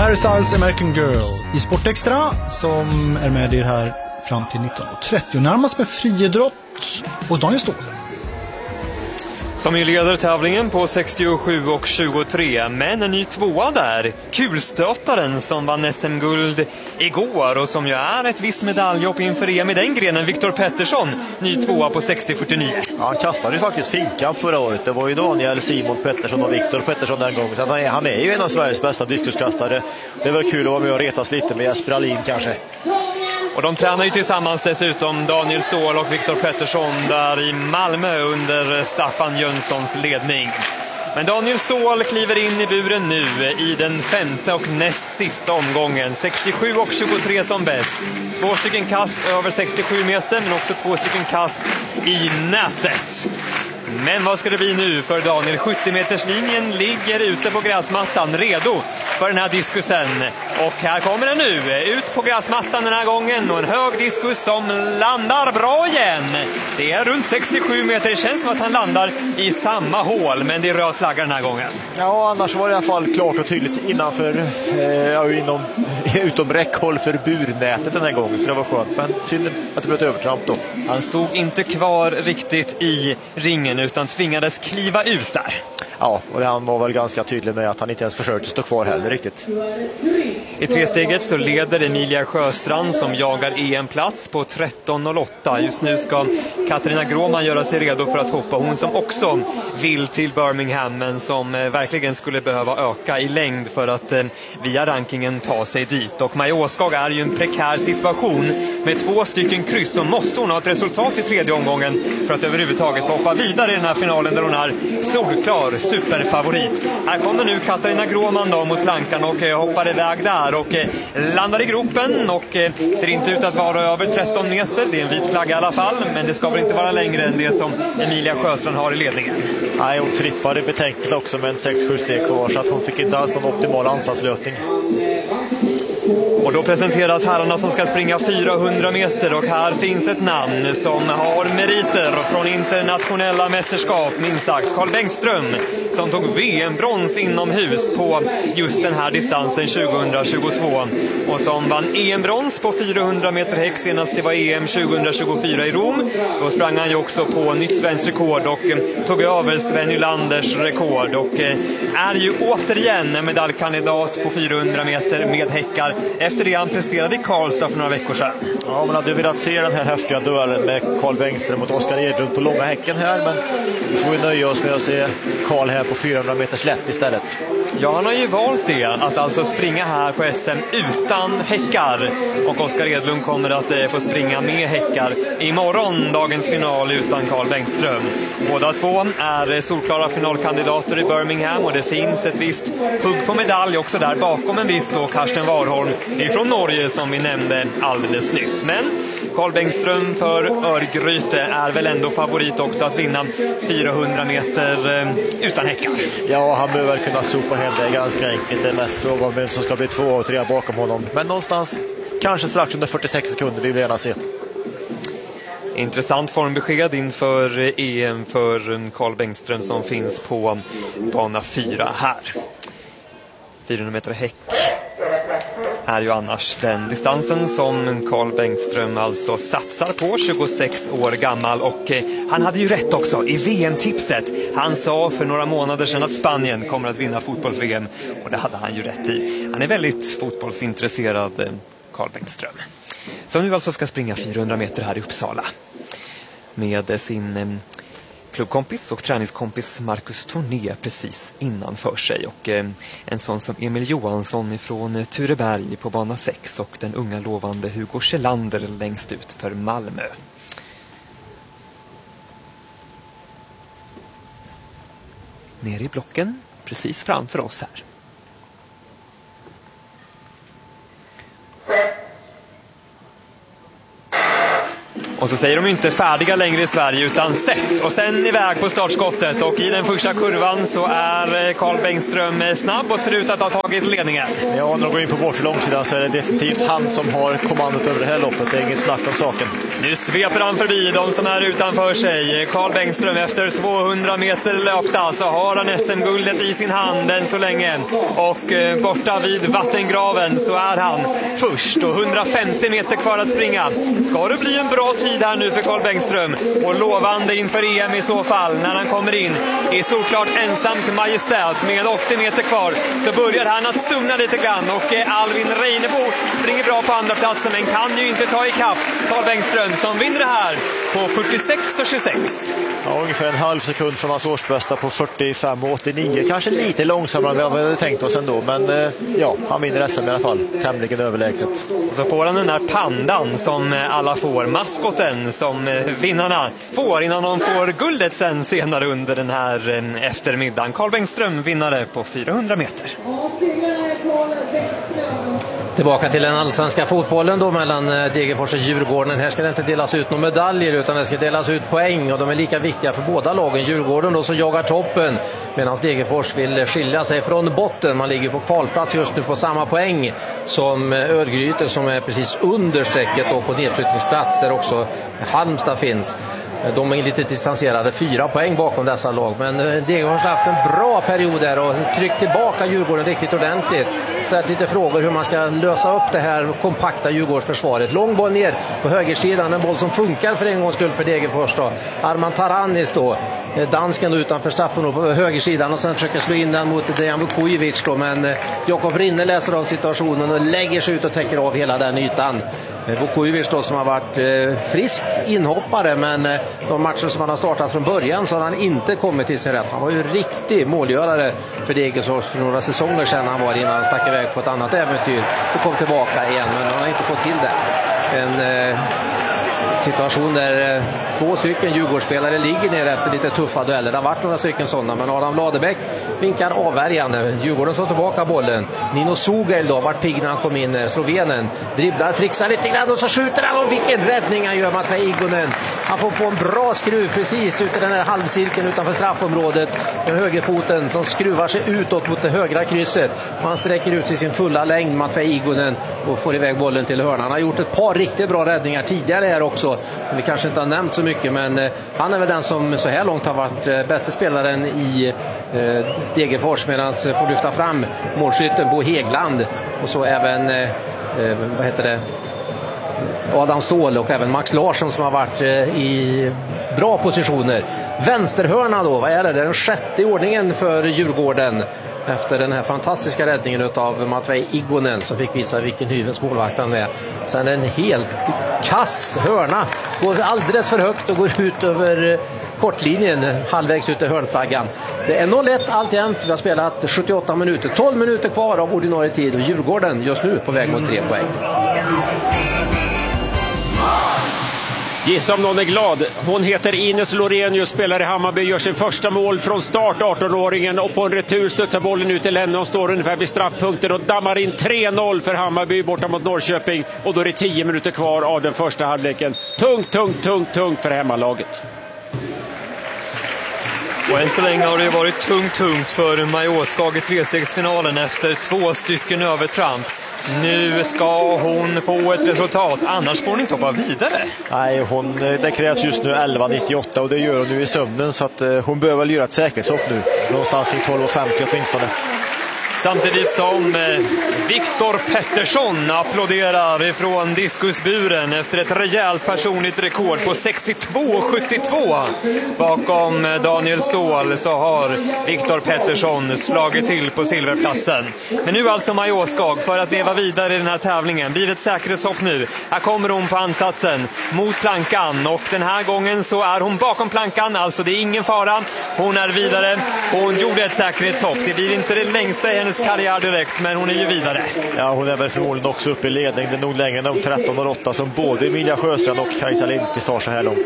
Harry Styles American Girl i Sportextra som är med er här fram till 19:30. Närmast med friidrott och Daniel Ståhl. Som ju leder tävlingen på 67 och 23, men en ny tvåa där. Kulstötaren som vann SM-guld igår och som ju är ett visst medaljhopp inför EM i den grenen. Viktor Pettersson, ny tvåa på 60-49. Ja, han kastade ju faktiskt finkamp förra året. Det var ju Daniel, Simon Pettersson och Viktor Pettersson den gången. Så han är ju en av Sveriges bästa diskuskastare. Det är väl kul att vara med och retas lite med Jesper Alin kanske. Och de tränar ju tillsammans dessutom, Daniel Ståhl och Viktor Pettersson, där i Malmö under Staffan Jönssons ledning. Men Daniel Ståhl kliver in i buren nu i den femte och näst sista omgången. 67 och 23 som bäst. 2 stycken kast över 67 meter, men också 2 stycken kast i nätet. Men vad ska det bli nu för Daniel? 70-meterslinjen ligger ute på gräsmattan, redo för den här diskusen. Och här kommer den nu, ut på gräsmattan den här gången. Och en hög diskus som landar bra igen. Det är runt 67 meter, det känns som att han landar i samma hål. Men det är röd flagga den här gången. Ja, annars var det i alla fall klart och tydligt innanför, utom räckhåll för burnätet den här gången. Så det var skönt, men synd att det blev ett övertramp då. Han stod inte kvar riktigt i ringen utan tvingades kliva ut där. Ja, och han var väl ganska tydlig med att han inte ens försökte stå kvar heller riktigt. I tresteget så leder Emilia Sjöstrand som jagar EM-plats på 13:08. Just nu ska Katarina Gråman göra sig redo för att hoppa. Hon som också vill till Birmingham, men som verkligen skulle behöva öka i längd för att via rankingen ta sig dit. Och Maja Åskag är ju en prekär situation med 2 stycken kryss, så måste hon ha ett resultat i tredje omgången för att överhuvudtaget hoppa vidare i den här finalen där hon är solklar superfavorit. Här kommer nu Katarina Gråman då mot plankan och hoppar iväg där och landar i gropen och ser inte ut att vara över 13 meter. Det är en vit flagga i alla fall, men det ska väl inte vara längre än det som Emilia Sjöstrand har i ledningen. Nej, hon trippade betänkligt också med en 6-7 steg kvar, så att hon fick inte alls någon optimal ansatslösning. Och då presenteras herrarna som ska springa 400 meter och här finns ett namn som har meriter från internationella mästerskap, minst sagt. Carl Bengtström som tog VM-brons inomhus på just den här distansen 2022 och som vann EM-brons på 400 meter häck senast det var EM 2024 i Rom. Då sprang han ju också på nytt svenskt rekord och tog över Sven Nylanders rekord och är ju återigen en medaljkandidat på 400 meter med häckar efter det han presterade i Karlstad för några veckor sedan. Ja, man hade ju velat se den här häftiga duellen med Carl Bengtström mot Oskar Edlund på långa häcken här, men vi får ju nöja oss med att se Carl här på 400 meters lätt istället. Ja, han har ju valt det, att alltså springa här på SM utan häckar. Och Oskar Edlund kommer att få springa med häckar imorgon, dagens final utan Carl Bengtström. Båda två är solklara finalkandidater i Birmingham och det finns ett visst hugg på medalj också där bakom en viss då Karsten Warholm från Norge som vi nämnde alldeles nyss. Men Carl Bengtström för Örgryte är väl ändå favorit också att vinna 400 meter utan häckar. Ja, han behöver väl kunna sopa hem det ganska enkelt. Det är mest fråga om vem som ska bli 2 och 3 bakom honom. Men någonstans, kanske strax under 46 sekunder vill vi gärna se. Intressant formbesked inför EM för Carl Bengtström som finns på bana 4 här. 400 meter häck är ju annars den distansen som Carl Bengtström alltså satsar på, 26 år gammal, och han hade ju rätt också i VM-tipset. Han sa för några månader sedan att Spanien kommer att vinna fotbolls-VM och det hade han ju rätt i. Han är väldigt fotbollsintresserad, Carl Bengtström. Som nu alltså ska springa 400 meter här i Uppsala med sin klubbkompis och träningskompis Marcus Torné precis innanför sig och en sån som Emil Johansson från Tureberg på bana 6 och den unga lovande Hugo Kjellander längst ut för Malmö. Ner i blocken precis framför oss här. Och så säger de inte färdiga längre i Sverige utan sett. Och sen iväg på startskottet. Och i den första kurvan så är Carl Bengström snabb och ser ut att ha tagit ledningen. Ja, när de går in på bortre långsidan så är det definitivt han som har kommandot över det här loppet. Det är inget snack om saken. Nu sveper han förbi de som är utanför sig. Carl Bengström efter 200 meter löpta så har han SM-guldet i sin hand än så länge. Och borta vid vattengraven så är han först och 150 meter kvar att springa. Ska det bli en bra tid här nu för Carl Bengström och lovande inför EM i så fall när han kommer in i såklart ensamt majestät med 80 meter kvar så börjar han att stumna lite grann och Alvin Reinebo springer bra på andra platsen men kan ju inte ta ikapp Carl Bengström som vinner det här på 46,26. Ja, ungefär en halv sekund från hans årsbästa på 45,89. Kanske lite långsammare än vi hade tänkt oss ändå, men ja, han vinner SM i alla fall. Tämligen överlägset. Och så får han den där pandan som alla får, maskoten som vinnarna får innan de får guldet sen senare under den här eftermiddagen. Carl Bengström vinnare på 400 meter. Tillbaka till den allsvenska fotbollen då mellan Degerfors och Djurgården. Här ska det inte delas ut några medaljer utan det ska delas ut poäng och de är lika viktiga för båda lagen. Djurgården då som jagar toppen medan Degerfors vill skilja sig från botten. Man ligger på kvalplats just nu på samma poäng som Örgryte som är precis under strecket och på nedflyttningsplats där också Halmstad finns. De är lite distanserade, 4 poäng bakom dessa lag. Men Degerfors har haft en bra period där och tryckt tillbaka Djurgården riktigt ordentligt. Så att lite frågor hur man ska lösa upp det här kompakta Djurgårdsförsvaret. Lång boll ner på högersidan, en boll som funkar för en gångs skull för Degerfors då. Arman Taranis då, dansken då utanför straffen på högersidan och sen försöker slå in den mot Dejan Vukojevic då. Men Jakob Rinne läser av situationen och lägger sig ut och täcker av hela den ytan. Vukojevic då som har varit frisk inhoppare men de matcher som han har startat från början så har han inte kommit till sin rätt. Han var ju riktig målgörare för Degerfors för några säsonger sedan han var innan han stack iväg på ett annat äventyr och kom tillbaka igen men han har inte fått till det. En situation där 2 stycken Djurgårdsspelare ligger ner efter lite tuffa dueller. Det har varit några stycken sådana men Adam Ladebäck vinkar avvärjande. Djurgården får tillbaka bollen. Nino Sugail då varit pigg när han kom in. Slovenen dribblar, trixar lite grann och så skjuter han och vilken räddning han gör Matvej Igonen. Han får på en bra skruv precis ut i den här halvcirkeln utanför straffområdet med högerfoten som skruvar sig utåt mot det högra krysset. Man sträcker ut sig sin fulla längd Matvej Igonen och får iväg bollen till hörnan. Han har gjort ett par riktigt bra räddningar tidigare här också. Vi kanske inte har nämnt så mycket men han är väl den som så här långt har varit bästa spelaren i Degerfors medan får lyfta fram målskytten Bo Hegland och så även Adam Ståhl och även Max Larsson som har varit i bra positioner. Vänsterhörna då, vad är det? Det är den 6:e ordningen för Djurgården efter den här fantastiska räddningen av Matvej Igonen som fick visa vilken hyvens målvakt han är. Sen en helt kass hörna, går alldeles för högt och går ut över kortlinjen halvvägs ut i hörnflaggan. Det är 0-1 alltjämt, vi har spelat 78 minuter, 12 minuter kvar av ordinarie tid och Djurgården just nu på väg mot 3 poäng. Gissa om någon är glad. Hon heter Ines Lorenius, spelar i Hammarby, gör sin första mål från start, 18-åringen, och på en retur studsar bollen ut till Lennon, står ungefär vid straffpunkten och dammar in 3-0 för Hammarby borta mot Norrköping och då är det 10 minuter kvar av den första halvleken. Tungt för hemmalaget. Och än så länge har det varit tungt för Majorskag i 3-stegsfinalen efter 2 stycken övertramp. Nu ska hon få ett resultat, annars får hon inte hoppa vidare. Nej, det krävs just nu 11,98 och det gör hon nu i sömnen så att hon behöver väl göra ett säkerhetshopp nu. Någonstans kring 12,50 åtminstone. Samtidigt som Viktor Pettersson applåderar ifrån diskusburen efter ett rejält personligt rekord på 62,72. Bakom Daniel Ståhl så har Viktor Pettersson slagit till på silverplatsen. Men nu alltså Majorskag för att leva vidare i den här tävlingen. Blir ett säkerhetshopp nu. Här kommer hon på ansatsen mot plankan och den här gången så är hon bakom plankan. Alltså det är ingen fara. Hon är vidare. Hon gjorde ett säkerhetshopp. Det blir inte det längsta i hennes karriär direkt, men hon är ju vidare. Ja, hon är väl förmodligen också uppe i ledning. Det är nog längre än 13,08 som både Emilia Sjöstrand och Kajsa Lindqvist har så här långt.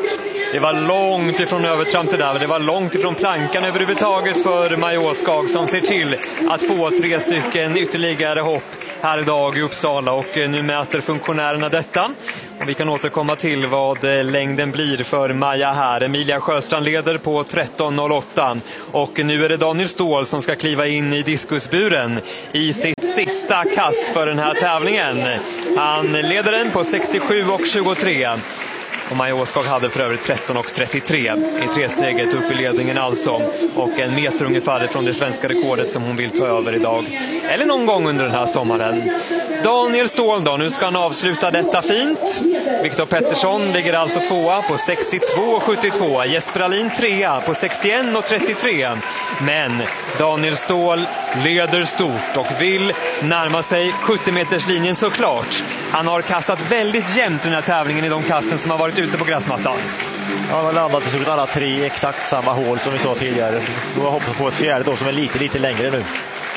Det var långt ifrån övertramp det där. Det var långt ifrån plankan överhuvudtaget för Majoskag, som ser till att få 3 stycken ytterligare hopp här idag i Uppsala, och nu mäter funktionärerna detta. Och vi kan återkomma till vad längden blir för Maja här. Emilia Sjöstrand leder på 13.08, och nu är det Daniel Ståhl som ska kliva in i diskusburen i sitt sista kast för den här tävlingen. Han leder den på 67,23. Och Majoskag hade för övrigt 13,33 i 3-steget upp i ledningen alltså. Och 1 meter ungefär från det svenska rekordet som hon vill ta över idag. Eller någon gång under den här sommaren. Daniel Ståhl då, nu ska han avsluta detta fint. Viktor Pettersson ligger alltså 2:a på 62,72. Jesper Alin 3:a på 61,33. Men Daniel Ståhl leder stort och vill närma sig 70-meterslinjen såklart. Han har kastat väldigt jämnt den här tävlingen i de kasten som har varit ute på gräsmattan. Ja, han har landat i stort alla 3 exakt samma hål som vi sa tidigare. Då har hoppat på ett fjärde då som är lite längre nu.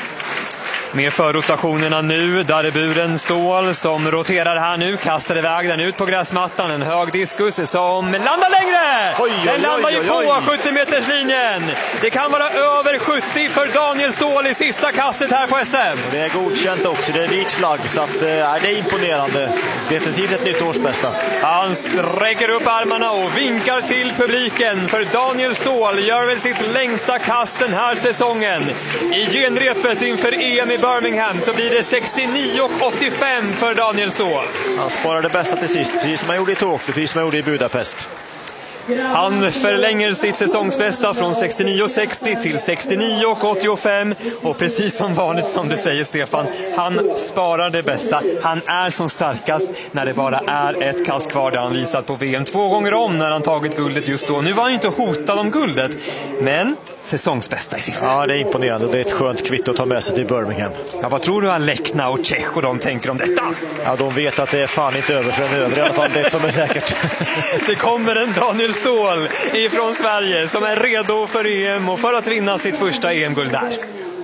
Med förrotationerna nu, där är buren Ståhl som roterar här nu, kastar iväg den ut på gräsmattan, en hög diskus som landar längre! Den landar ju på 70-meterslinjen! Det kan vara över 70 för Daniel Ståhl i sista kastet här på SM. Det är godkänt också, det är vit flagg, så att, det är imponerande. Definitivt ett nytt årsbästa. Han sträcker upp armarna och vinkar till publiken, för Daniel Ståhl gör väl sitt längsta kast den här säsongen. I genrepet inför EM i Birmingham så blir det 69,85 för Daniel Ståhl. Han sparade bästa till sist, precis som han gjorde i Tokyo, precis som han gjorde i Budapest. Han förlänger sitt säsongsbästa från 69,60 till 69,85, och precis som vanligt som du säger Stefan, han sparar det bästa. Han är som starkast när det bara är ett kast kvar. Det har han visat på VM 2 gånger om när han tagit guldet just då. Nu var han inte hotad om guldet, men säsongsbästa i sista. Ja, det är imponerande och det är ett skönt kvitto att ta med sig till Birmingham. Ja, vad tror du Alekna och Tjech och de tänker om detta? Ja, de vet att det är fan inte över för en över, i alla fall det som är säkert. Det kommer en Daniel Ståhl ifrån Sverige som är redo för EM och för att vinna sitt första EM-guld där.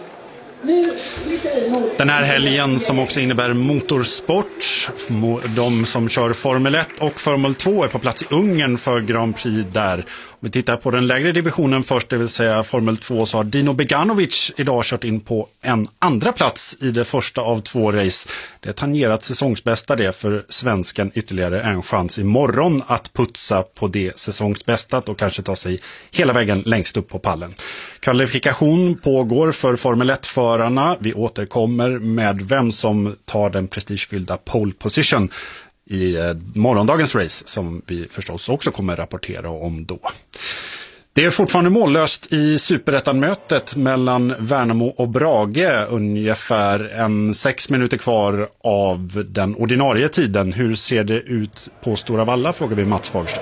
Den här helgen som också innebär motorsport. De som kör Formel 1 och Formel 2 är på plats i Ungern för Grand Prix där. Om vi tittar på den lägre divisionen först, det vill säga Formel 2, så har Dino Beganovic idag kört in på en andra plats i det första av 2 race. Det är tangerat säsongsbästa det för svensken, ytterligare en chans imorgon att putsa på det säsongsbästat och kanske ta sig hela vägen längst upp på pallen. Kvalifikation pågår för Formel 1-förarna. Vi återkommer med vem som tar den prestigefyllda pole position i morgondagens race, som vi förstås också kommer rapportera om då. Det är fortfarande mållöst i Superettan-mötet mellan Värnamo och Brage. Ungefär 6 minuter kvar av den ordinarie tiden. Hur ser det ut på Stora Valla, frågar vi Mats Fagerström.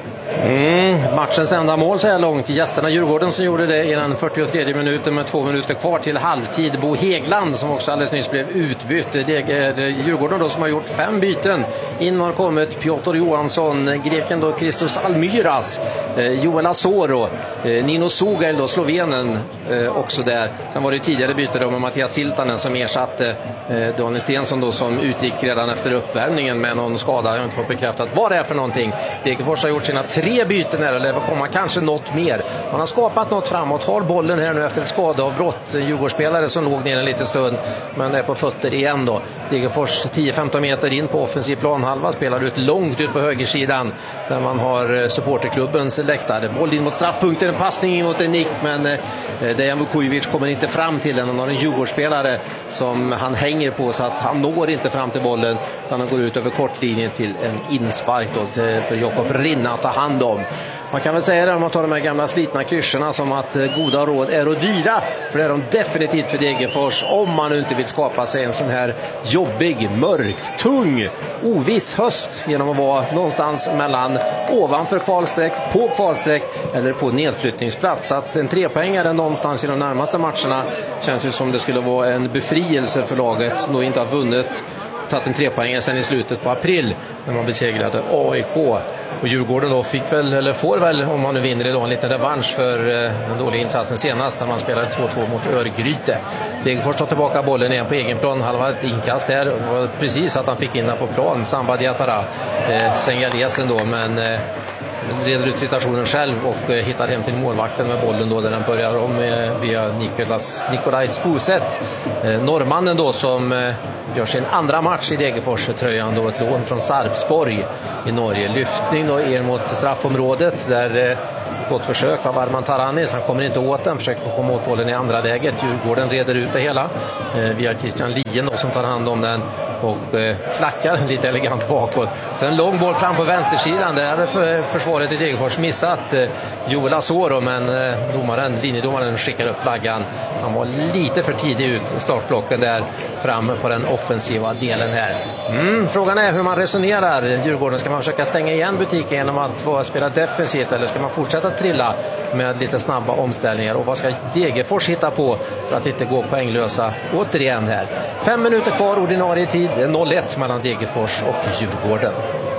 Matchens enda mål så här långt. Gästerna Djurgården som gjorde det i den 43 minuten med 2 minuter kvar till halvtid. Bo Hegland som också alldeles nyss blev utbytt. Djurgården då som har gjort 5 byten. In har kommit Piotr Johansson, greken då Christos Almyras, Joel Asoro, Nino Sugail då, slovenen också där. Sen var det tidigare byte då med Mattias Siltanen som ersatte Daniel Stensson då, som utgick redan efter uppvärmningen med någon skada. Jag har inte fått bekräftat vad det är för någonting. Degerfors har gjort sina 3 byten här, eller kommer kanske något mer. Man har skapat något framåt, har bollen här nu efter ett skadeavbrott. En Djurgårdsspelare som låg ner en liten stund, men är på fötter igen då. Degerfors 10-15 meter in på offensiv planhalva, spelar ut långt ut på högersidan där man har supporterklubbens läktare. Boll in mot straffpunkten, en passning in mot en nick, men Dejan Vukovic kommer inte fram till den. Han har en Djurgårdsspelare som han hänger på så att han når inte fram till bollen, utan han går ut över kortlinjen till en inspark då för Jakob Rinna att ta hand om. Man kan väl säga det om man tar de här gamla slitna klyschorna som att goda råd är och dyra, för det är de definitivt för Degerfors om man nu inte vill skapa sig en sån här jobbig, mörk, tung, oviss höst genom att vara någonstans mellan ovanför kvalsträck, på kvalsträck eller på nedflyttningsplats. Att en 3-poängare någonstans i de närmaste matcherna känns ju som det skulle vara en befrielse för laget som då inte har tagit en 3-poängare sen i slutet på april när man besegrade AIK. Och Djurgården då får väl, om man nu vinner idag, en liten revansch för den dåliga insatsen senast när man spelade 2-2 mot Örgryte. Degerfors tar tillbaka bollen igen på egen plan, halva ett inkast där. Det var precis att han fick in på plan, Samba Diatara, sengalesen då, men reder ut situationen själv och hittar hem till målvakten med bollen då, där den börjar om via Nikolaj Skuset. Norrmannen då som gör sin andra match i Degerfors-tröjan då, ett lån från Sarpsborg i Norge. Lyftning då er mot straffområdet där gott försök av Arman Taranis. Han kommer inte åt den, försöker komma åt bollen i andra läget. Djurgården reder ut det hela via Christian Lien då, som tar hand om den och klackar lite elegant bakåt. Sen en lång boll fram på vänstersidan. Där hade försvaret i Degerfors missat Joel Asoro, men linjedomaren skickar upp flaggan. Han var lite för tidig ut i startblocken där fram på den offensiva delen här. Frågan är hur man resonerar. Djurgården, ska man försöka stänga igen butiken genom att få spela defensivt, eller ska man fortsätta trilla med lite snabba omställningar? Och vad ska Degerfors hitta på för att inte gå poänglösa återigen här? 5 minuter kvar ordinarie tid. 0-1 mellan Degerfors och Djurgården.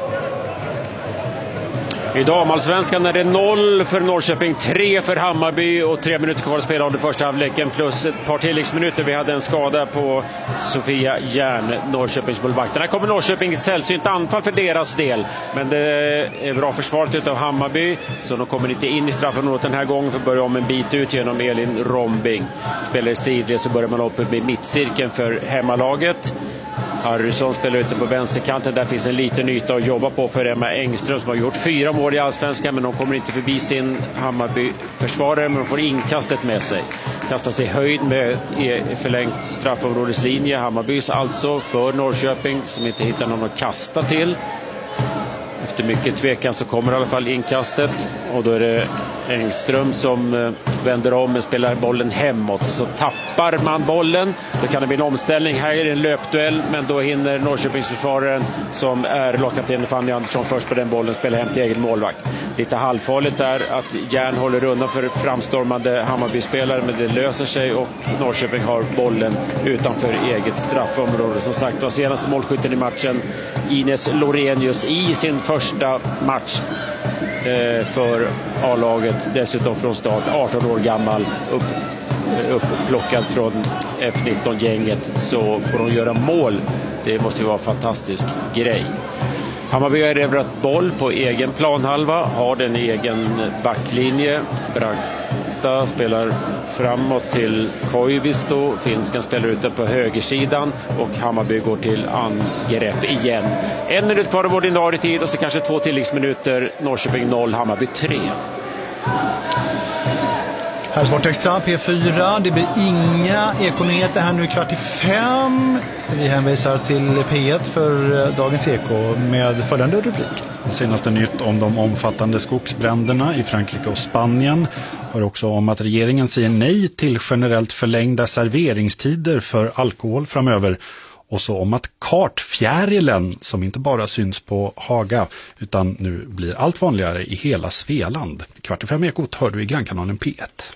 I damallsvenskan är det 0 för Norrköping, 3 för Hammarby och 3 minuter kvar att spela av den första halvleken plus ett par tilläggsminuter. Vi hade en skada på Sofia Järn, Norrköpings målvakt. Här kommer Norrköping ett sällsynt anfall för deras del, men det är bra försvaret utav Hammarby, så de kommer inte in i straffområdet den här gången för att börja om en bit ut genom Elin Rombing. Spelar sidled så börjar man uppe med mittcirkeln för hemmalaget. Harrison spelar ute på vänsterkanten. Där finns en liten yta att jobba på för Emma Engström som har gjort 4 mål i allsvenskan, men de kommer inte förbi sin Hammarby-försvarare, men de får inkastet med sig. Kastar sig höjd med förlängt straffområdeslinje. Hammarbys alltså för Norrköping som inte hittar någon att kasta till. Efter mycket tvekan så kommer i alla fall inkastet, och då är det Engström som vänder om och spelar bollen hemåt. Så tappar man bollen, då kan det bli en omställning. Här är det en löpduell, men då hinner Norrköpingsförsvararen som är lagkapten Fanny Andersson först på den bollen spela hem till egen målvakt. Lite halvfarligt där att Järn håller undan för framstormande Hammarby-spelare, men det löser sig och Norrköping har bollen utanför eget straffområde. Som sagt var senaste målskytten i matchen Ines Lorenius i sin första match för A-laget, dessutom från start, 18 år gammal, upplockad från F19-gänget, så får de göra mål. Det måste ju vara en fantastisk grej. Hammarby har erövrat boll på egen planhalva, har den egen backlinje. Bragsta spelar framåt till Koivisto, finskan spelar ute på högersidan och Hammarby går till angrepp igen. 1 minut kvar av ordinarie tid och så kanske 2 tilläggsminuter. Norrköping 0, Hammarby 3. Här är Sportextra P4. Det blir inga ekonyheter här nu 4:45. Vi hänvisar till P1 för dagens eko med följande rubrik. Det senaste nytt om de omfattande skogsbränderna i Frankrike och Spanien. Hör också om att regeringen säger nej till generellt förlängda serveringstider för alkohol framöver. Och så om att kartfjärilen, som inte bara syns på Haga utan nu blir allt vanligare i hela Svealand. 4:45 ekot hör du i grannkanalen P1.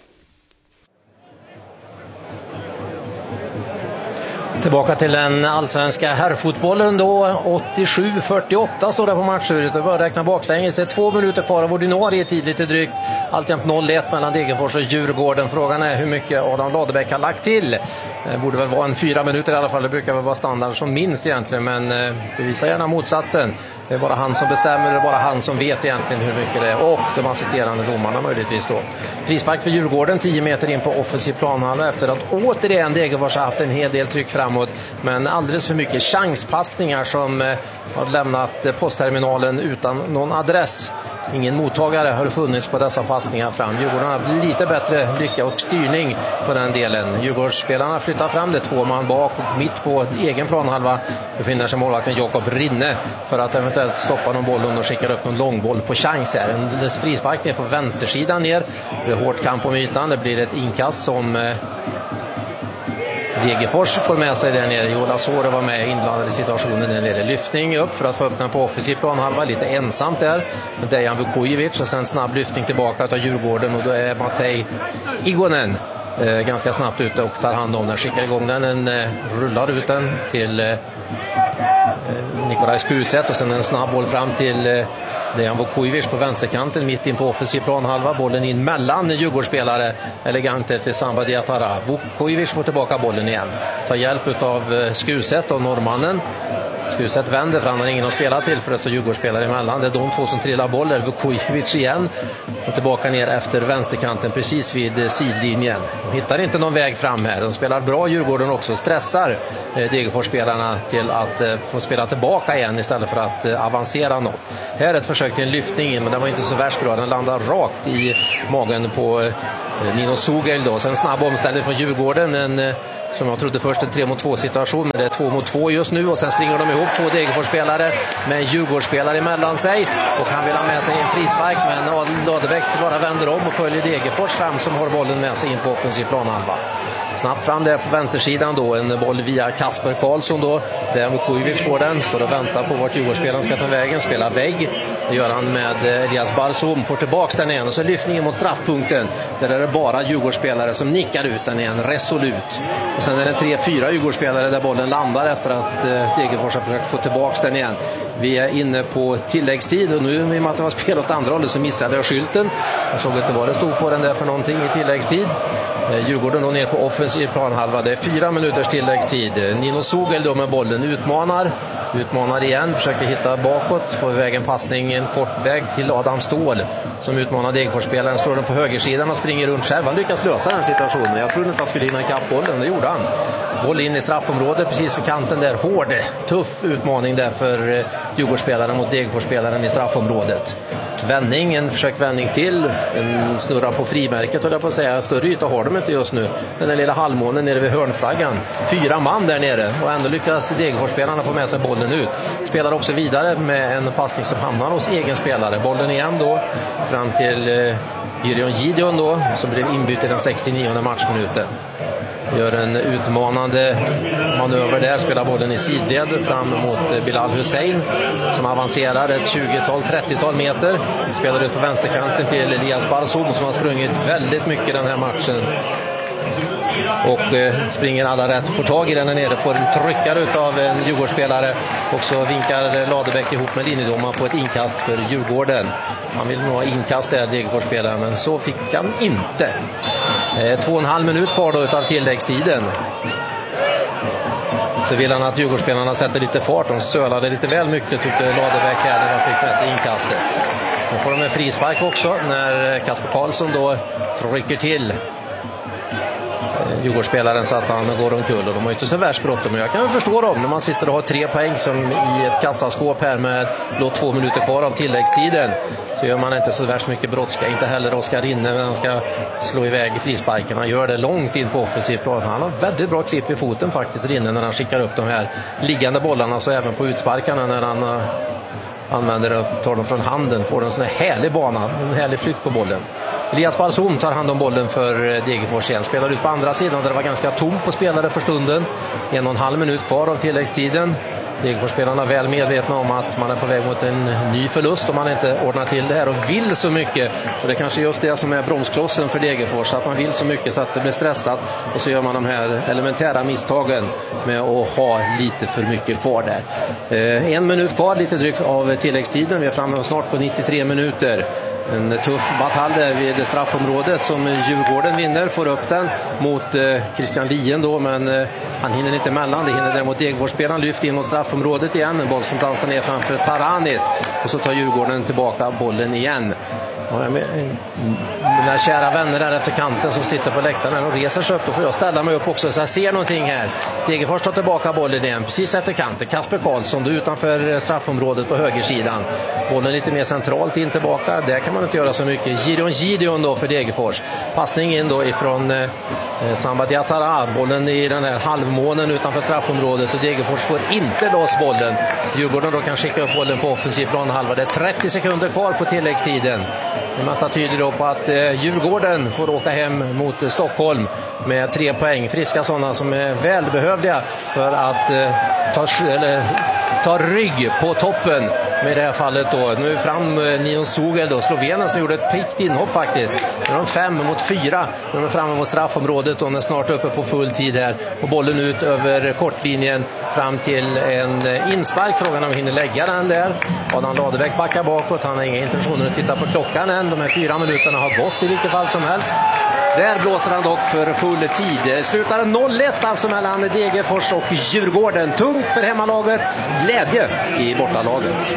Tillbaka till den allsvenska herrfotbollen då. 87-48 står det på matchuret. Det börjar räkna baklänges. Det är 2 minuter kvar av ordinarie tid, lite drygt. Alltjämt 0-1 mellan Degerfors och Djurgården. Frågan är hur mycket Adam Ladebäck har lagt till. Det borde väl vara en 4 minuter i alla fall. Det brukar väl vara standard som minst egentligen, men bevisa gärna motsatsen. Det är bara han som bestämmer, det är bara han som vet egentligen hur mycket det är. Och de assisterande domarna möjligtvis då. Frispark för Djurgården, 10 meter in på offensiv planhalva efter att återigen Degerfors har haft en hel del tryck framåt. Men alldeles för mycket chanspassningar som har lämnat postterminalen utan någon adress. Ingen mottagare har funnits på dessa passningar fram. Djurgården har haft lite bättre lycka och styrning på den delen. Djurgårdsspelarna flyttar fram det 2 man bak och mitt på egen planhalva befinner sig målvakten Jakob Rinne för att eventuellt stoppa någon boll och skickar upp någon långboll på chans här. En frispark ner på vänstersidan ner. Det är hårt kamp om ytan. Det blir ett inkast som Degerfors får med sig där nere. Jola Sore var med inblandad i situationen där nere. Lyftning upp för att få upp den på offensiv planhalva. Lite ensamt där. Dejan Vukojevic och sen snabb lyftning tillbaka av Djurgården. Och då är Matej Igonen ganska snabbt ute och tar hand om den. Skickar igång den. Rullar ut den till Nikolaj Skuset. Och sen en snabb boll fram till Dejan Vukojevic på vänsterkanten mitt in på offensiv planhalva. Bollen in mellan Djurgårdsspelare. Elegant till Samba Diatara. Vukojevic får tillbaka bollen igen. Tar hjälp av Skuset och norrmannen. Skuset vänder för han har ingen att spela till för det står Djurgårdsspelare emellan. Det är de två som trillar boll. Vukovic igen och tillbaka ner efter vänsterkanten precis vid sidlinjen. De hittar inte någon väg fram här. De spelar bra Djurgården också. Stressar Degerfors-spelarna till att få spela tillbaka igen istället för att avancera något. Här är ett försök till en lyftning in men den var inte så värst bra. Den landar rakt i magen på Nino Sugel då. Sen snabb omställning från Djurgården. En som jag trodde först en 3-mot-2 situation, men det är 2-mot-2 just nu och sen springer de ihop två Degerfors-spelare med en Djurgårdsspelare emellan sig och han vill ha med sig en frispark men Ladebäck bara vänder om och följer Degerfors fram som har bollen med sig in på offensiv planhalva. Snabbt fram där på vänstersidan då, en boll via Kasper Karlsson då, där Vukovic får den, står och väntar på vart Djurgårdsspelaren ska ta vägen, spelar vägg, det gör han med Elias Barsum, får tillbaks den igen och så lyftningen mot straffpunkten, där är det bara Djurgårdsspelare som nickar ut den igen, resolut. Och sen är det 3-4 Djurgårdsspelare där bollen landar efter att Degerfors har försökt få tillbaks den igen. Vi är inne på tilläggstid och nu i och med att det var spel åt andra hållet så missade jag skylten. Jag såg inte vad det stod på den där för någonting i tilläggstid. Djurgården då ner på offensiv planhalva. Det är 4 minuters tilläggstid. Nino Sugel då med bollen utmanar igen, försöker hitta bakåt, får iväg en passning, en kort väg till Adam Ståhl som utmanar Degerfors-spelaren, slår den på högersidan och springer runt själv. Han lyckas lösa den situationen. Jag trodde inte att han skulle hinna ikapp bollen, det gjorde han. Boll in i straffområdet precis för kanten där, hård, tuff utmaning där för Djurgårdsspelaren mot Degerfors-spelaren i straffområdet. Vändning, en försökvändning till, en snurra på frimärket och jag på att säga, större yta har de inte just nu. Den där lilla halvmånen nere vid hörnflaggan, 4 man där nere och ändå lyckas Degerfors-spelarna få med sig bollen ut. Spelar också vidare med en passning som hamnar hos egen spelare. Bollen igen då fram till Gideon då, som blev inbytt i den 69:e matchminuten. Gör en utmanande manöver där, spelar bollen i sidled fram mot Bilal Hussein som avancerar ett 20-tal, 30-tal meter. Spelar ut på vänsterkanten till Elias Barsum som har sprungit väldigt mycket den här matchen. Och springer alla rätt, får tag i den här nere, får en tryckare utav en Djurgårdsspelare och så vinkar Ladebäck ihop med linjedomaren på ett inkast för Djurgården. Han vill nog ha inkast där, Degerfors-spelaren, men så fick han inte. 2,5 minut kvar då utav tilläggstiden. Så vill han att Djurgårdsspelarna sätter lite fart. De sölade lite väl mycket tyckte Ladebäck här när de fick med sig inkastet. Då får de en frispark också när Kasper Karlsson då trycker till Djurgårdsspelaren så att han går omkull och de har inte så värst bråttom. Men jag kan ju förstå dem när man sitter och har 3 poäng som i ett kassaskåp här med 2 minuter kvar av tilläggstiden. Så gör man inte så värst mycket brådska. Inte heller Oskar Rinne när han ska slå iväg frisparken. Han gör det långt in på offensiv plan. Han har väldigt bra klipp i foten faktiskt, Rinne, när han skickar upp de här liggande bollarna, så även på utsparkarna när han använder och tar dem från handen, får en sån här härlig bana, en härlig flykt på bollen. Elias Barsum tar hand om bollen för Degerfors igen, spelar ut på andra sidan där det var ganska tomt på spelare för stunden. 1,5 minut kvar av tilläggstiden. Degerfors-spelarna är väl medvetna om att man är på väg mot en ny förlust om man inte ordnar till det här och vill så mycket. Och det är kanske just det som är bromsklossen för Degerfors, att man vill så mycket så att det blir stressat och så gör man de här elementära misstagen med att ha lite för mycket kvar där. 1 minut kvar, lite drygt av tilläggstiden. Vi är framme snart på 93 minuter. En tuff batalj där vid straffområdet som Djurgården vinner, får upp den mot Christian Lien då, men han hinner inte emellan. Det hinner däremot Degerfors-spelaren, lyft in mot straffområdet igen, en boll som dansar ner framför Taranis och så tar Djurgården tillbaka bollen igen. Mina kära vänner där efter kanten som sitter på läktaren och reser sig upp, och får jag ställa mig upp också så jag ser någonting här. Degerfors tar tillbaka bollen igen precis efter kanten. Kasper Karlsson då utanför straffområdet på högersidan. Bollen lite mer centralt in tillbaka. Där kan man inte göra så mycket. Gideon då för Degerfors. Passning in då ifrån Samba Diatara. Bollen i den här halvmånen utanför straffområdet och Degerfors får inte loss bollen. Djurgården då kan skicka upp bollen på offensiv planhalva. Det är 30 sekunder kvar på tilläggstiden. Det mesta tyder då på att Djurgården får åka hem mot Stockholm med 3 poäng. Friska sådana som är välbehövliga för att ta rygg på toppen. Med det här fallet då. Nu fram Nino Sugel då, Slovenen, som gjorde ett pikt inhopp faktiskt. Nu är de 5-4. Nu är de framme mot straffområdet och de är snart uppe på full tid här. Och bollen ut över kortlinjen fram till en inspark. Frågan om vi hinner lägga den där. Adam Ladebäck backar bakåt. Han har inga intentioner att titta på klockan än. De här 4 minuterna har gått i vilket fall som helst. Där blåser han dock för full tid. Slutar 0-1 alltså mellan Degerfors och Djurgården. Tungt för hemmalaget, glädje i bortalaget.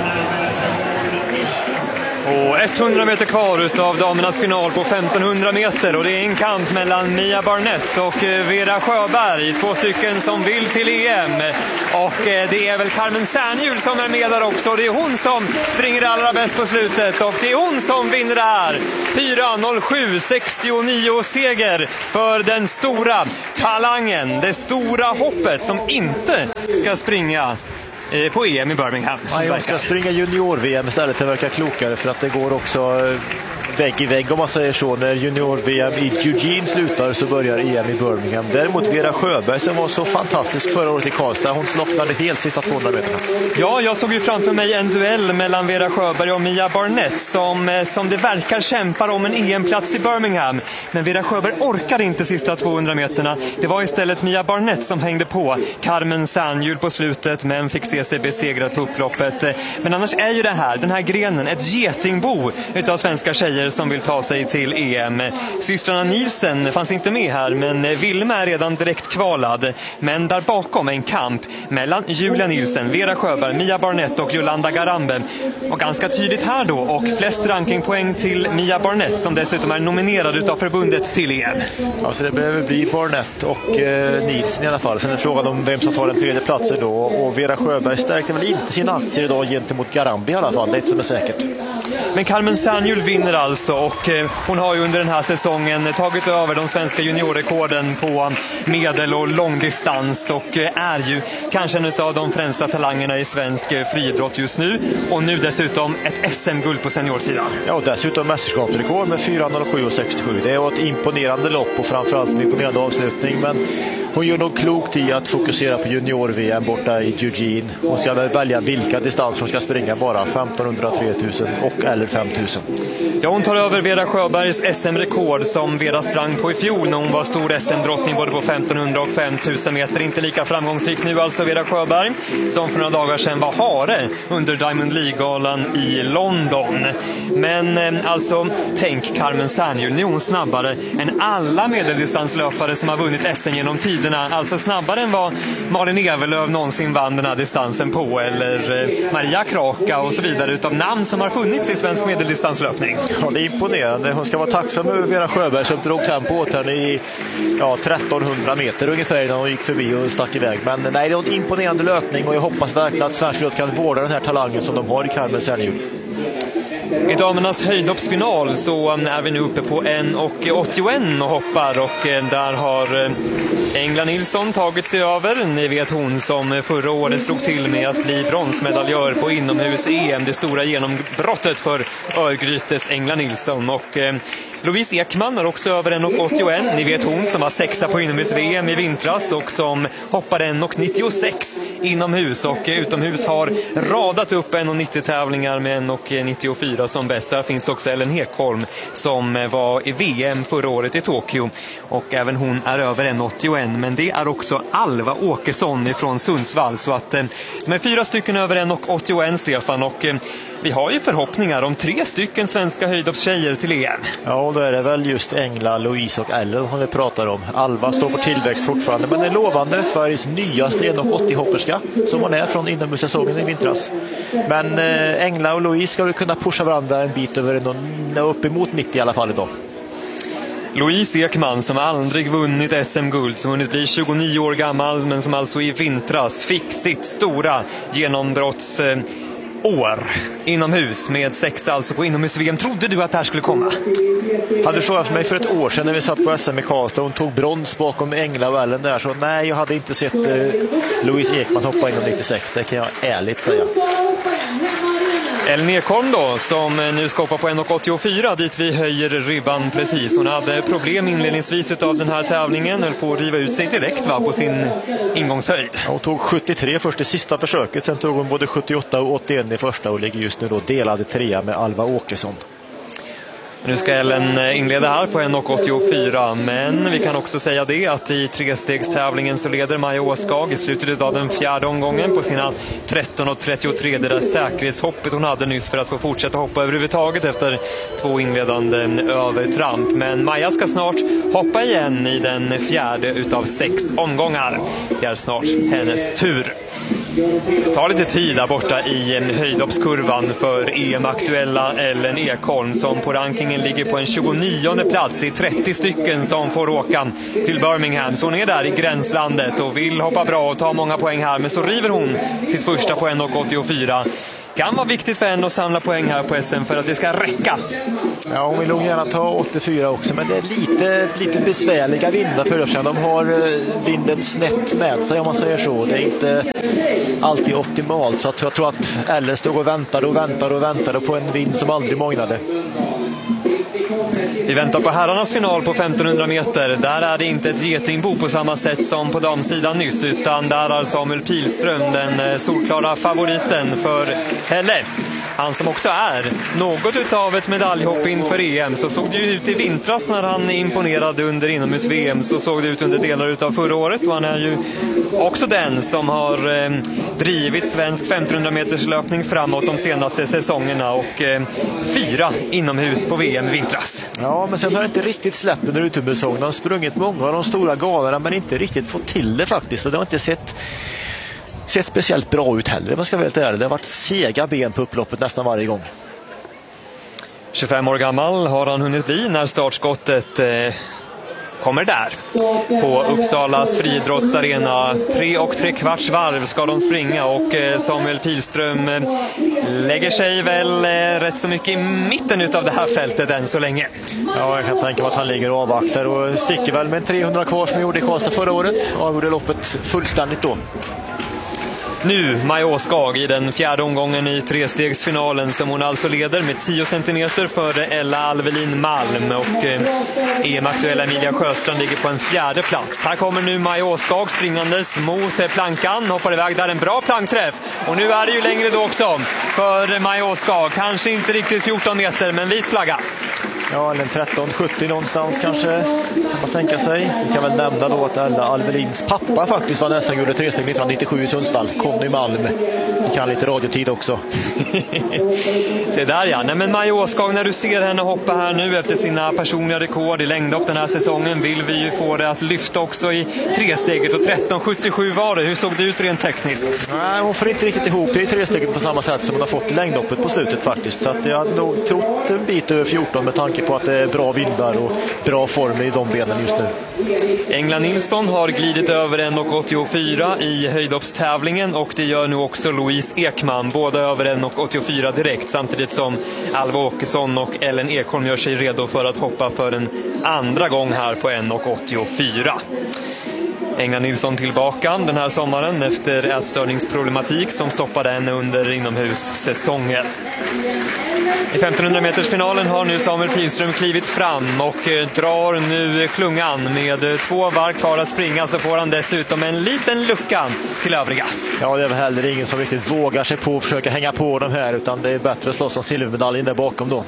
Och 100 meter kvar utav damernas final på 1500 meter och det är en kamp mellan Mia Barnett och Vera Sjöberg, 2 stycken som vill till EM. Och det är väl Carmen Sernhjul som är med där också. Det är hon som springer allra bäst på slutet och det är hon som vinner det här. 4:07,69 seger för den stora talangen, det stora hoppet som inte ska springa på EM i Birmingham. Nej, hon ska springa junior-VM istället. Det verkar klokare för att det går också vägg i vägg om man säger så. När junior-VM i Eugene slutar så börjar EM i Birmingham. Däremot Vera Sjöberg som var så fantastisk förra året i Karlstad, hon slocknade helt sista 200 meterna. Ja, jag såg ju framför mig en duell mellan Vera Sjöberg och Mia Barnett som det verkar kämpar om en EM-plats till Birmingham. Men Vera Sjöberg orkade inte sista 200 meterna. Det var istället Mia Barnett som hängde på Carmen Sernhjul på slutet men fick se sig besegrad på upploppet. Men annars är ju den här grenen ett getingbo utav svenska tjejer som vill ta sig till EM. Systrarna Nielsen fanns inte med här, men Vilma är redan direkt kvalad. Men där bakom en kamp mellan Julia Nielsen, Vera Sjöberg, Mia Barnett och Jolanda Garambe. Och ganska tydligt här då, och flest rankingpoäng till Mia Barnett som dessutom är nominerad utav förbundet till EM. Ja, så det behöver bli Barnett och Nielsen i alla fall. Sen är frågan om vem som tar den tredje platsen då. Och Vera Sjöberg stärkte väl inte sina aktier idag gentemot Garambe i alla fall, det är inte som är säkert. Men Carmen Sernhjul vinner alltså och hon har ju under den här säsongen tagit över de svenska juniorrekorden på medel- och långdistans och är ju kanske en av de främsta talangerna i svensk friidrott just nu. Och nu dessutom ett SM-guld på seniorsidan. Ja, och dessutom mästerskapsrekord med 4:07,67. Det var ett imponerande lopp och framförallt en imponerande avslutning, men hon gör nog klokt i att fokusera på junior-VM borta i Eugene. Hon ska väl välja vilka distanser hon ska springa, bara 1500, 3000 och eller 5000. Ja, hon tar över Vera Sjöbergs SM-rekord som Vera sprang på i fjol när hon var stor SM-drottning både på 1500 och 5000 meter. Inte lika framgångsrik nu alltså Vera Sjöberg som för några dagar sedan var hare under Diamond League-galan i London. Men alltså, tänk Carmen Sernhjul, nu är hon snabbare än alla medeldistanslöpare som har vunnit SM genom tiderna. Alltså snabbare än vad Malin Evelöv någonsin vann den här distansen på, eller Maria Kraka och så vidare, utav namn som har funnits i svensk medeldistanslöpning. Ja, det är imponerande. Hon ska vara tacksam över Vera Sjöberg som drog tempo åt henne i 1300 meter ungefär innan hon gick förbi och stack iväg. Men nej, det är en imponerande löpning och jag hoppas verkligen att svensk kan vårda den här talangen som de har i Carmen Sernhjul. I damernas höjdhoppsfinal så är vi nu uppe på 1:81 och hoppar, och där har Engla Nilsson tagit sig över. Ni vet hon som förra året slog till med att bli bronsmedaljör på inomhus-EM, det stora genombrottet för Örgrytes Engla Nilsson. Och Louise Ekman är också över 1:81. Ni vet hon som var sexa på inomhus-VM i vintras och som hoppade 1:96 inomhus, och utomhus har radat upp 1:90 med 1:94 som bäst. Där finns också Ellen Hekholm som var i VM förra året i Tokyo, och även hon är över 1:81. Men det är också Alva Åkesson från Sundsvall, så att med 4 stycken över 1:81, Stefan, och vi har ju förhoppningar om 3 stycken svenska höjdhoppstjejer till EM. Ja, och då är det väl just Engla, Louise och Ellen som vi pratar om. Alva står på tillväxt fortfarande, men är lovande, Sveriges nyaste 1:80-hopperska som hon är från inomhussäsongen i vintras. Men Engla och Louise ska kunna pusha varandra en bit över uppemot 90 i alla fall idag. Louise Ekman som aldrig vunnit SM-guld, som hunnit bli 29 år gammal, men som alltså i vintras fick sitt stora genombrottsår inomhus med 6 alltså på inomhus-VM. Trodde du att det här skulle komma? Hade du frågat mig för ett år sedan när vi satt på SM i Karlstad, hon tog brons bakom Engla och Ellen där, så nej, jag hade inte sett Louise Ekman hoppa inom 96, det kan jag ärligt säga. Ellen Ekholm då, som nu ska hoppa på 1:84, dit vi höjer ribban precis. Hon hade problem inledningsvis utav den här tävlingen, höll på att riva ut sig direkt på sin ingångshöjd. Hon tog 73 först i sista försöket, sen tog hon både 78 och 81 i första och ligger just nu då delade 3 med Alva Åkesson. Nu ska Ellen inleda här på 1.84, men vi kan också säga det att i trestegstävlingen så leder Maja Åskag i slutet av den fjärde omgången på sina 13.33. Det där säkerhetshoppet hon hade nyss för att få fortsätta hoppa överhuvudtaget efter 2 inledande övertramp. Men Maja ska snart hoppa igen i den fjärde utav 6 omgångar. Det är snart hennes tur. Ta lite tid där borta i höjdhoppskurvan för EM-aktuella Ellen Ekholm som på rankingen ligger på en 29:e plats. Det är 30 stycken som får åka till Birmingham. Så hon är där i gränslandet och vill hoppa bra och ta många poäng här. Men så river hon sitt första på 1.84. Kan vara viktigt för henne att samla poäng här på SM för att det ska räcka. Ja, hon vill nog gärna ta 84 också, men det är lite besvärliga vindar för upp. De har vinden snett med sig om man säger så. Det är inte alltid optimalt, så att jag tror att Ellen stod och väntade på en vind som aldrig mognade. Vi väntar på herrarnas final på 1500 meter. Där är det inte ett getingbo på samma sätt som på damsidan nyss, utan där är Samuel Pilström den solklara favoriten för Helle. Han som också är något utav ett medaljhopp inför EM. Så såg det ju ut i vintras när han imponerade under inomhus-VM. Så såg det ut under delar utav förra året. Och han är ju också den som har drivit svensk 1500 meters löpning framåt de senaste säsongerna. Och 4 inomhus på VM i vintras. Ja, men sen har det inte riktigt släppt under utomhussäsongen. De har sprungit många av de stora galorna men inte riktigt fått till det faktiskt. Och det har inte sett speciellt bra ut heller. Man ska väl det har varit sega ben på upploppet nästan varje gång. 25 år gammal har han hunnit bli när startskottet kommer där. På Uppsalas friidrottsarena 3 3/4 varv ska de springa och Samuel Pilström lägger sig väl rätt så mycket i mitten utav det här fältet än så länge. Ja, jag kan tänka mig att han ligger och avvaktar och sticker väl med 300 kvar som gjorde i Karlstad förra året och gjorde loppet fullständigt då. Nu Maja Åskag i den fjärde omgången i trestegsfinalen som hon alltså leder med 10 centimeter före Ella Alvelin Malm och EM-aktuella Emilia Sjöstrand ligger på en fjärde plats. Här kommer nu Maja Åskag springandes mot plankan, hoppar iväg där, en bra plankträff och nu är det ju längre då också för Maja Åskag, kanske inte riktigt 14 meter men vit flagga. Ja, eller 13-70 någonstans kanske kan man tänka sig. Vi kan väl nämna då att Ella Alvelins pappa faktiskt var nästan gjorde 3 steg 1997 i Sundsvall, Conny Malm. Vi kan lite radiotid också. Se där ja, nej men Maja Åskag, när du ser henne hoppa här nu efter sina personliga rekord i längdhopp den här säsongen vill vi ju få det att lyfta också i 3-steget och 13.77 var det. Hur såg det ut rent tekniskt? Nej, hon får inte riktigt ihop det i 3-steget på samma sätt som hon har fått i längdhoppet på slutet faktiskt. Så att jag hade nog trott en bit över 14 med tanke på att det är bra vindar och bra form i de benen just nu. Engla Nilsson har glidit över 1.84 i höjdhoppstävlingen och det gör nu också Louise Ekman, båda över 1.84 direkt, samtidigt som Alva Åkesson och Ellen Ekholm gör sig redo för att hoppa för en andra gång här på 1.84. Engla Nilsson tillbaka den här sommaren efter ätstörningsproblematik som stoppade henne under inomhussäsongen. I 1500 meters finalen har nu Samuel Pilström klivit fram och drar nu klungan med 2 varv kvar att springa, så får han dessutom en liten lucka till övriga. Ja, det är väl heller ingen som riktigt vågar sig på att försöka hänga på de här, utan det är bättre att slåss om silvermedaljen där bakom då.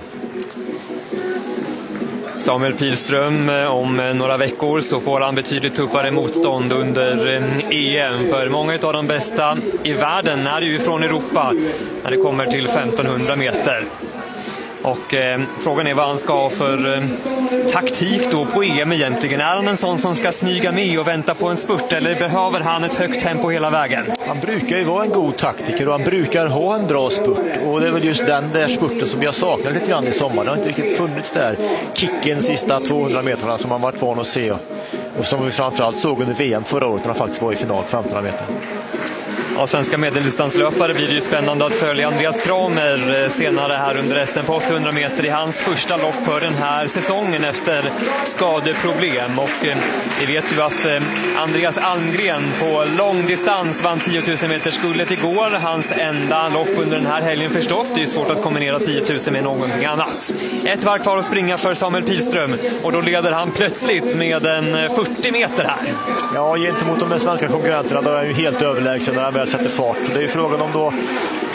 Samuel Pilström, om några veckor så får han betydligt tuffare motstånd under EM. För många av de bästa i världen är ju från Europa när det kommer till 1500 meter. Och frågan är vad han ska ha för taktik då på EM egentligen. Är han en sån som ska smyga med och vänta på en spurt, eller behöver han ett högt tempo hela vägen? Han brukar ju vara en god taktiker och han brukar ha en bra spurt. Och det är väl just den där spurten som jag saknar lite grann i sommar. Det har inte riktigt funnits där kicken sista 200 meterna som man varit van att se. Och som vi framförallt såg under VM förra året när han faktiskt var i final 1500 meter. Ja, svenska medeldistanslöpare blir det ju spännande att följa Andreas Kramer senare här under SM på 800 meter i hans första lopp för den här säsongen efter skadeproblem. Och vi vet ju att Andreas Almgren på långdistans vann 10 000 meters guldet igår. Hans enda lopp under den här helgen förstås. Det är ju svårt att kombinera 10 000 med någonting annat. Ett varv kvar att springa för Samuel Pilström och då leder han plötsligt med en 40 meter här. Ja, gentemot de svenska konkurrenterna då är han ju helt överlägsen när han väl sätter fart. Det är ju frågan om då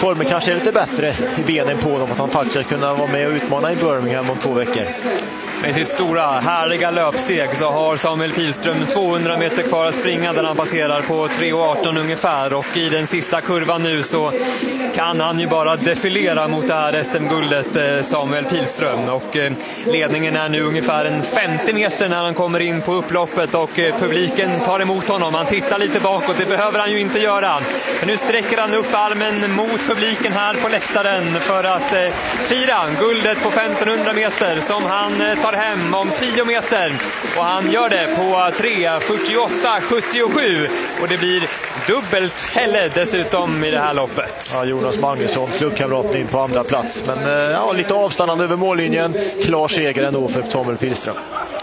formen kanske är lite bättre i benen på dem, att han faktiskt ska kunna vara med och utmana i Birmingham om 2 veckor. Med sitt stora, härliga löpsteg så har Samuel Pilström 200 meter kvar att springa där han passerar på 3.18 ungefär. Och i den sista kurvan nu så kan han ju bara defilera mot det här SM-guldet, Samuel Pilström. Och ledningen är nu ungefär en 50 meter när han kommer in på upploppet och publiken tar emot honom. Han tittar lite bakåt, det behöver han ju inte göra. Men nu sträcker han upp armen mot publiken här på läktaren för att fira guldet på 1500 meter som han tar hem om 10 meter. Och han gör det på 3.48,77 och det blir dubbelt Helle dessutom i det här loppet. Ja, Jonas Magnusson, klubbkamraten, in på andra plats. Men ja, lite avstannande över mållinjen. Klar seger ändå för Samuel Pilström.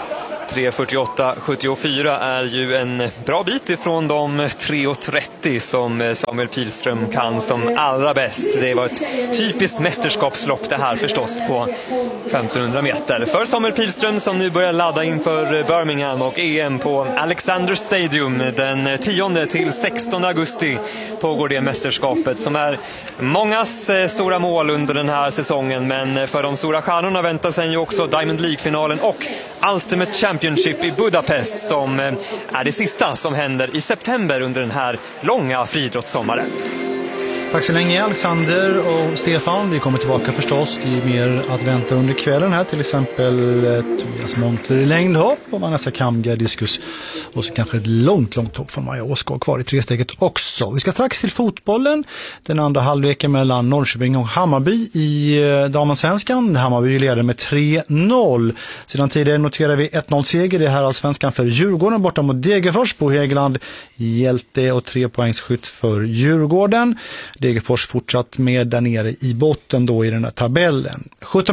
3.48,74 är ju en bra bit ifrån de 3.30 som Samuel Pilström kan som allra bäst. Det var ett typiskt mästerskapslopp det här förstås på 1500 meter. För Samuel Pilström som nu börjar ladda inför Birmingham och EM på Alexander Stadium den 10 till 16 augusti pågår det mästerskapet som är mångas stora mål under den här säsongen. Men för de stora stjärnorna väntar sig ju också Diamond League-finalen och Ultimate Championship i Budapest som är det sista som händer i september under den här långa friidrottssommaren. Tack så länge Alexander och Stefan. Vi kommer tillbaka förstås. Det är mer att vänta under kvällen här. Till exempel Tobias Montler i längdhopp och Vanessa Kamga diskus. Och så kanske ett långt hopp från Maja Åskog kvar i 3-steget också. Vi ska strax till fotbollen. Den andra halvleken mellan Norrköping och Hammarby i damallsvenskan. Hammarby leder med 3-0. Sedan tidigare noterar vi 1-0-seger i herrallsvenskan för Djurgården borta mot Degerfors på Hägland. Hjälte och 3-poängsskytt för Djurgården. Degerfors fortsatt med där nere i botten då i den här tabellen.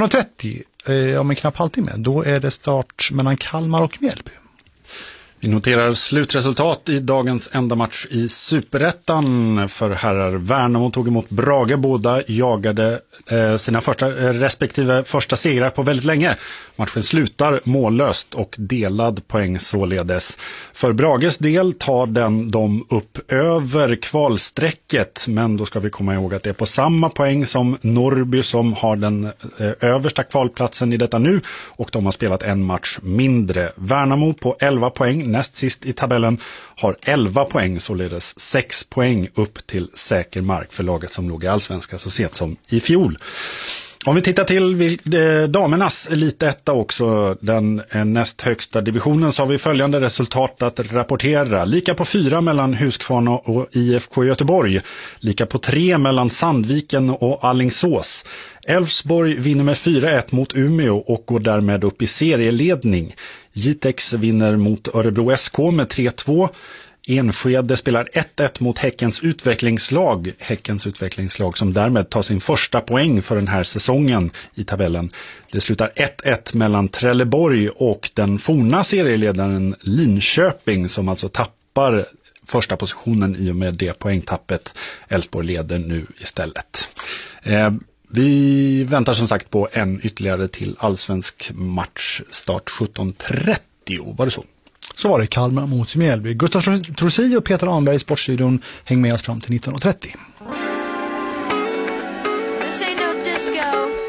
17.30, om en knapp halvtimme, då är det start mellan Kalmar och Mjällby. Vi noterar slutresultat i dagens enda match i Superettan för herrar. Värnamo tog emot Brage. Båda jagade sina respektive första segrar på väldigt länge. Matchen slutar mållöst och delad poäng således. För Brages del tar de upp över kvalsträcket, men då ska vi komma ihåg att det är på samma poäng som Norrby som har den översta kvalplatsen i detta nu, och de har spelat en match mindre. Värnamo på 11 poäng, näst sist i tabellen, har 11 poäng, således 6 poäng upp till säker mark för laget som låg i allsvenska så sent som i fjol. Om vi tittar till damernas elitetta också, den näst högsta divisionen, så har vi följande resultat att rapportera. Lika på 4 mellan Huskvarna och IFK Göteborg. Lika på 3 mellan Sandviken och Alingsås. Elfsborg vinner med 4-1 mot Umeå och går därmed upp i serieledning. Jitex vinner mot Örebro SK med 3-2. Enskede spelar 1-1 mot Häckens utvecklingslag som därmed tar sin första poäng för den här säsongen i tabellen. Det slutar 1-1 mellan Trelleborg och den forna serieledaren Linköping som alltså tappar första positionen i och med det poängtappet. Elfsborg leder nu istället. Vi väntar som sagt på en ytterligare till allsvensk match, start 17.30. Var det så? Så var det Kalmar mot Mjällby. Gustav Trossi och Peter Anberg i Sportstudion hänger med oss fram till 19.30. This ain't no disco.